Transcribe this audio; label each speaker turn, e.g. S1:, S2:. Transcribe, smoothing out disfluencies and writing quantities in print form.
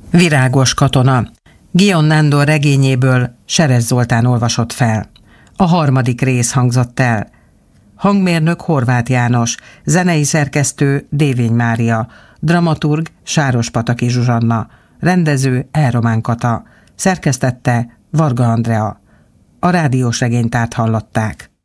S1: Virágos katona. Guion Nándor regényéből Seres Zoltán olvasott fel. A 3. rész hangzott el. Hangmérnök Horváth János, zenei szerkesztő Dévény Mária, dramaturg Sárospataki Zsuzsanna, rendező Elromán Kata, szerkesztette Varga Andrea. A rádiós regénytárt hallották.